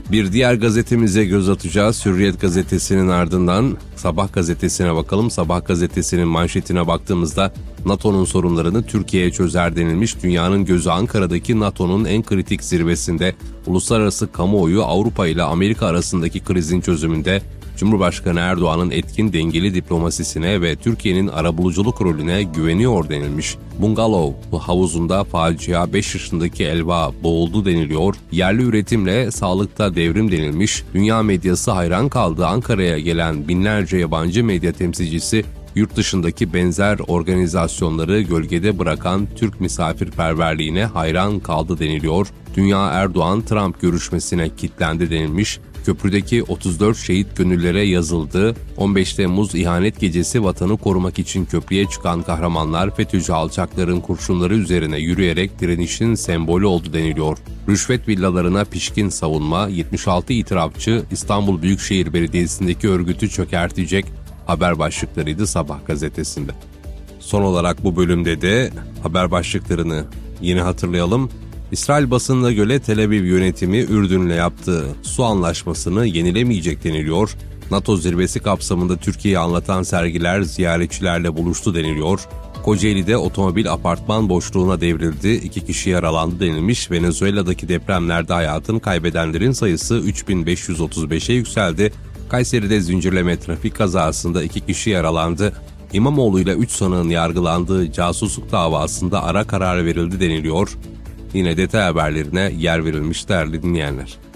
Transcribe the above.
Bir diğer gazetemize göz atacağız. Hürriyet gazetesinin ardından Sabah gazetesine bakalım. Sabah gazetesinin manşetine baktığımızda NATO'nun sorunlarını Türkiye'ye çözer denilmiş. Dünyanın gözü Ankara'daki NATO'nun en kritik zirvesinde. Uluslararası kamuoyu Avrupa ile Amerika arasındaki krizin çözümünde Cumhurbaşkanı Erdoğan'ın etkin dengeli diplomasisine ve Türkiye'nin arabuluculuk rolüne güveniyor denilmiş. Bungalov havuzunda facia 5 yaşındaki Elva boğuldu deniliyor. Yerli üretimle sağlıkta devrim denilmiş. Dünya medyası hayran kaldı. Ankara'ya gelen binlerce yabancı medya temsilcisi yurt dışındaki benzer organizasyonları gölgede bırakan Türk misafirperverliğine hayran kaldı deniliyor. Dünya Erdoğan-Trump görüşmesine kilitlendi denilmiş. Köprüdeki 34 şehit gönüllere yazıldı. 15 Temmuz ihanet gecesi vatanı korumak için köprüye çıkan kahramanlar FETÖ'cü alçakların kurşunları üzerine yürüyerek direnişin sembolü oldu deniliyor. Rüşvet villalarına pişkin savunma, 76 itirafçı İstanbul Büyükşehir Belediyesi'ndeki örgütü çökertecek haber başlıklarıydı Sabah gazetesinde. Son olarak bu bölümde de haber başlıklarını yine hatırlayalım. İsrail basınına göre Tel Aviv yönetimi Ürdün'le yaptığı su anlaşmasını yenilemeyecek deniliyor. NATO zirvesi kapsamında Türkiye'yi anlatan sergiler ziyaretçilerle buluştu deniliyor. Kocaeli'de otomobil apartman boşluğuna devrildi, 2 kişi yaralandı denilmiş. Venezuela'daki depremlerde hayatını kaybedenlerin sayısı 3535'e yükseldi. Kayseri'de zincirleme trafik kazasında 2 kişi yaralandı. İmamoğlu ile 3 sanığın yargılandığı casusluk davasında ara karar verildi deniliyor. Yine detay haberlerine yer verilmiş değerli dinleyenler.